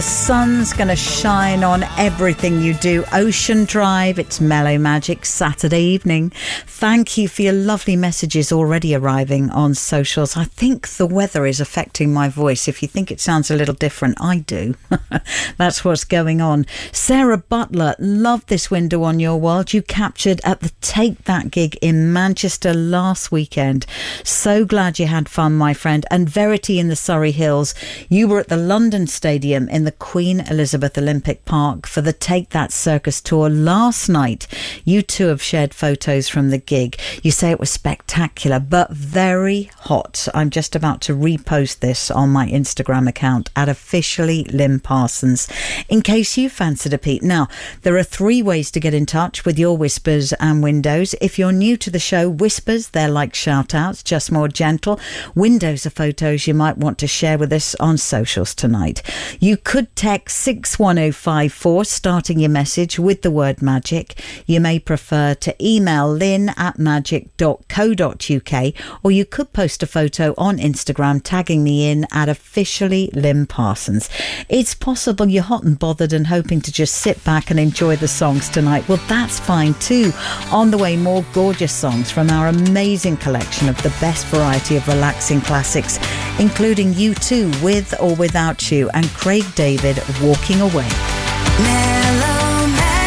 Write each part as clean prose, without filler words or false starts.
Sun's going to shine on everything you do. Ocean Drive, it's Mellow Magic Saturday evening. Thank you for your lovely messages already arriving on socials. I think the weather is affecting my voice. If you think it sounds a little different, I do. That's what's going on. Sarah Butler, love this window on your world you captured at the Take That gig in Manchester last weekend. So glad you had fun, my friend. And Verity in the Surrey Hills, you were at the London Stadium in the Queen Elizabeth Olympic Park for the Take That Circus tour last night. You two have shared photos from the gig. You say it was spectacular, but very hot. I'm just about to repost this on my Instagram account at officially Lynn Parsons, in case you fancied a peek. Now, there are 3 ways to get in touch with your whispers and windows. If you're new to the show, whispers, they're like shout outs, just more gentle. Windows are photos you might want to share with us on socials tonight. You could text 61054 starting your message with the word magic. You may prefer to email lynn@magic.co.uk, or you could post a photo on Instagram tagging me in at officially Lynn Parsons. It's possible you're hot and bothered and hoping to just sit back and enjoy the songs tonight. Well, that's fine too. On the way, more gorgeous songs from our amazing collection of the best variety of relaxing classics, including U2, With or Without You, and Craig David, Walking Away. Mellow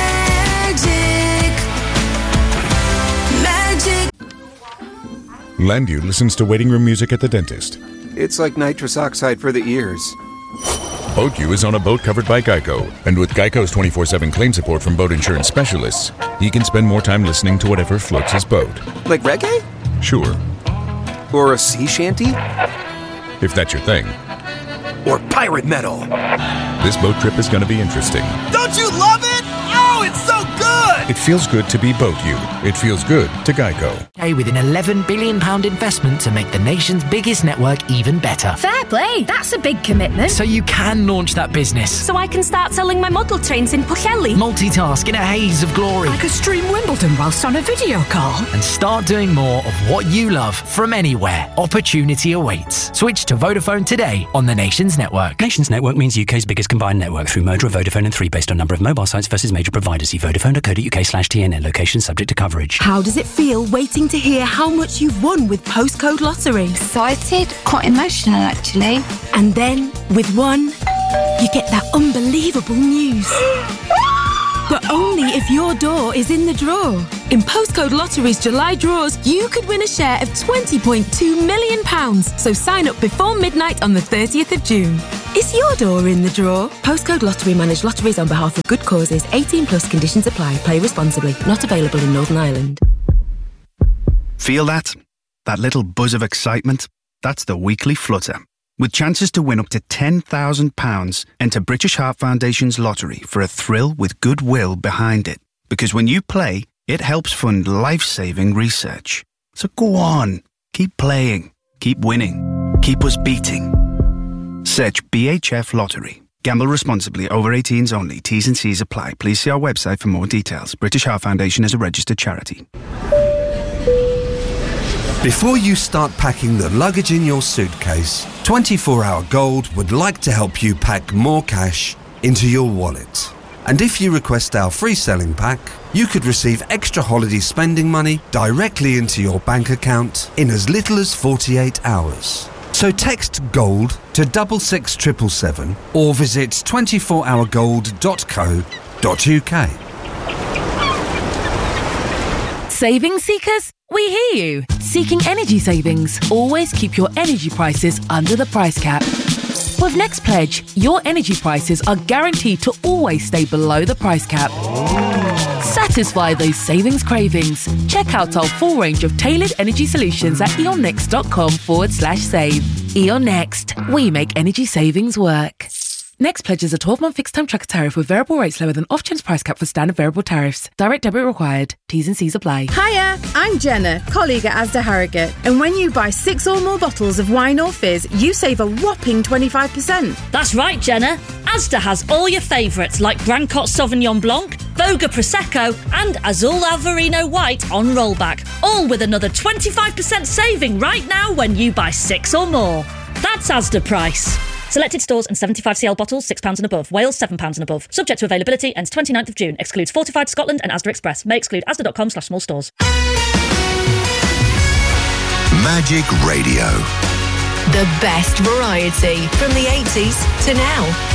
Magic. Landu listens to waiting room music at the dentist. It's like nitrous oxide for the ears. BoatU is on a boat covered by Geico, and with Geico's 24/7 claim support from boat insurance specialists, he can spend more time listening to whatever floats his boat. Like reggae? Sure. Or a sea shanty? If that's your thing. Or pirate metal? This boat trip is going to be interesting. Don't you love it? Oh, it's so good! It feels good to be BoatU. It feels good to Geico. With an £11 billion investment to make the nation's biggest network even better. Fair play, that's a big commitment. So you can launch that business. So I can start selling my model trains in Pwllheli. Multitask in a haze of glory. I could stream Wimbledon whilst on a video call. And start doing more of what you love from anywhere. Opportunity awaits. Switch to Vodafone today on the Nations Network. Nations Network means UK's biggest combined network through merger of Vodafone and 3 based on number of mobile sites versus major providers. See vodafone.co.uk/TNN. Location subject to coverage. How does it feel waiting to hear how much you've won with Postcode Lottery? Excited, quite emotional actually. And then, with one, you get that unbelievable news. But only if your door is in the draw. In Postcode Lottery's July draws, you could win a share of £20.2 million. So sign up before midnight on the 30th of June. Is your door in the draw? Postcode Lottery manage lotteries on behalf of good causes. 18 plus conditions apply. Play responsibly. Not available in Northern Ireland. Feel that? That little buzz of excitement? That's the weekly flutter. With chances to win up to £10,000, enter British Heart Foundation's lottery for a thrill with goodwill behind it. Because when you play, it helps fund life-saving research. So go on, keep playing, keep winning, keep us beating. Search BHF Lottery. Gamble responsibly. Over 18s only. T's and C's apply. Please see our website for more details. British Heart Foundation is a registered charity. Before you start packing the luggage in your suitcase, 24 Hour Gold would like to help you pack more cash into your wallet. And if you request our free selling pack, you could receive extra holiday spending money directly into your bank account in as little as 48 hours. So text GOLD to 66777 or visit 24hourgold.co.uk. Saving seekers? We hear you. Seeking energy savings? Always keep your energy prices under the price cap. With Next Pledge, your energy prices are guaranteed to always stay below the price cap. Satisfy those savings cravings. Check out our full range of tailored energy solutions at eonnext.com/save. Eon Next. We make energy savings work. Next pledges a 12-month fixed-term tracker tariff with variable rates lower than off-chance price cap for standard variable tariffs. Direct debit required. T's and C's apply. Hiya, I'm Jenna, colleague at Asda Harrogate. And when you buy 6 or more bottles of wine or fizz, you save a whopping 25%. That's right, Jenna. Asda has all your favourites like Brancott Sauvignon Blanc, Voga Prosecco and Azul Alvarino White on rollback. All with another 25% saving right now when you buy 6 or more. That's Asda price. Selected stores and 75cl bottles, £6 and above. Wales, £7 and above. Subject to availability, ends 29th of June. Excludes Fortified Scotland and Asda Express. May exclude asda.com/small stores. Magic Radio. The best variety from the 80s to now.